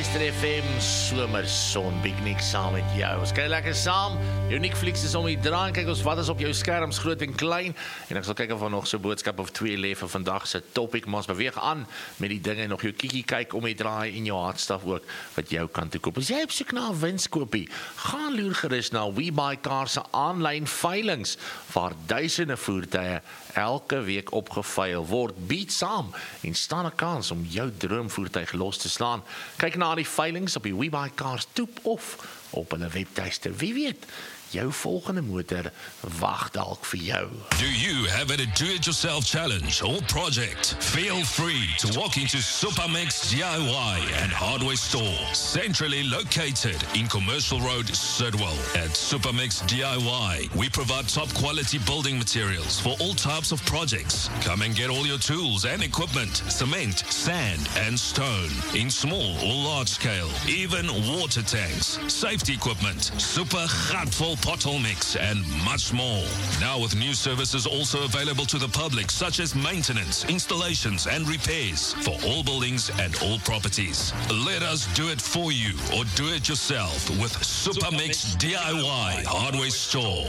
luister FM Somerson, Big Nick saam met jou. Ons kyk lekker saam. Jou Netflix is om die draai en kyk ons wat is op jou skerms, groot en klein. En ek sal kyk of nog so 'n boodskap of twee lê vir vandag se topic. Maar ons beweeg aan met die dinge en nog jou kiekie kyk om die draai en jou hartstaf ook wat jou kan toe koop. As jy op soek na 'n winskoopie, gaan loer gerus na WeBuyCar se aanlyn veilings waar duisende voertuie elke week opgeveil word. Bied saam en staan 'n kans om jou droomvoertuig los te slaan. Kyk na die veilings op die WeBuyCar toep of op hulle webtuiste. Wie weet, jou volgende motor wag dalk vir jou. Do you have a do-it-yourself challenge or project? Feel free to walk into Supermix DIY and Hardware Store, centrally located in Commercial Road, Sidwell. At Supermix DIY, we provide top-quality building materials for all types of projects. Come and get all your tools and equipment, cement, sand, and stone, in small or large scale, even water tanks, safety equipment, super gatvol pothole mix, and much more. Now with new services also available to the public, such as maintenance, installations, and repairs for all buildings and all properties. Let us do it for you or do it yourself with Supermix DIY Hardware Store.